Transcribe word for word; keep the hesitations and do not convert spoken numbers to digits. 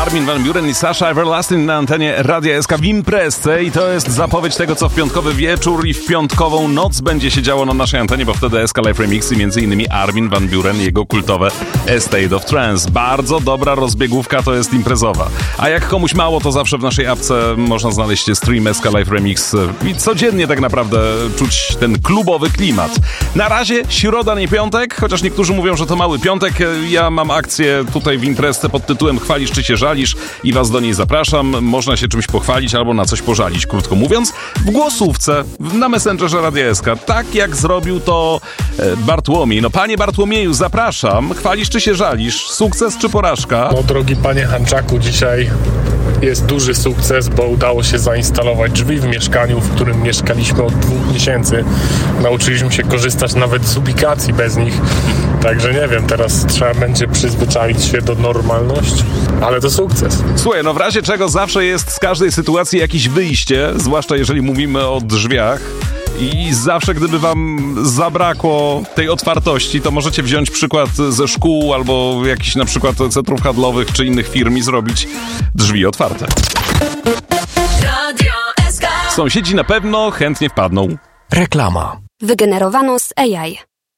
Armin van Buuren i Sasha Everlasting na antenie Radia S K w imprezce i to jest zapowiedź tego, co w piątkowy wieczór i w piątkową noc będzie się działo na naszej antenie, bo wtedy S K Live Remixy, między innymi Armin van Buuren i jego kultowe A State of Trance. Bardzo dobra rozbiegówka, to jest imprezowa. A jak komuś mało, to zawsze w naszej apce można znaleźć stream S K Live Remix i codziennie tak naprawdę czuć ten klubowy klimat. Na razie środa, nie piątek, chociaż niektórzy mówią, że to mały piątek. Ja mam akcję tutaj w imprezce pod tytułem Chwalisz czy się żalisz i was do niej zapraszam. Można się czymś pochwalić albo na coś pożalić, krótko mówiąc, w głosówce na Messengerze Radia S K. Tak jak zrobił to Bartłomiej. No panie Bartłomieju, zapraszam. Chwalisz czy się żalisz? Sukces czy porażka? No drogi panie Hanczaku, dzisiaj jest duży sukces, bo udało się zainstalować drzwi w mieszkaniu, w którym mieszkaliśmy od dwóch miesięcy. Nauczyliśmy się korzystać nawet z ubikacji bez nich. Także nie wiem, teraz trzeba będzie przyzwyczaić się do normalności, ale to sukces. Słuchaj, no w razie czego zawsze jest z każdej sytuacji jakieś wyjście, zwłaszcza jeżeli mówimy o drzwiach. I zawsze, gdyby wam zabrakło tej otwartości, to możecie wziąć przykład ze szkół albo jakichś na przykład centrów handlowych czy innych firm i zrobić drzwi otwarte. Sąsiedzi na pewno chętnie wpadną. Reklama. Wygenerowano z A I.